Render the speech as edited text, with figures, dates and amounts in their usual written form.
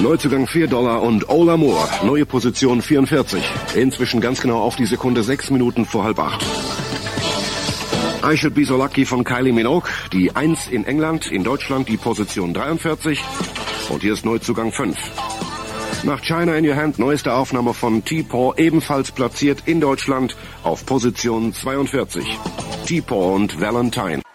Neuzugang $4 und Ola Moore, neue Position 44. Inzwischen ganz genau auf die Sekunde 6 Minuten vor 7:30. I Should Be So Lucky von Kylie Minogue, die 1 in England, in Deutschland die Position 43. Und hier ist Neuzugang 5. Nach China in Your Hand neueste Aufnahme von T-Paw, ebenfalls platziert in Deutschland auf Position 42. T-Paw und Valentine.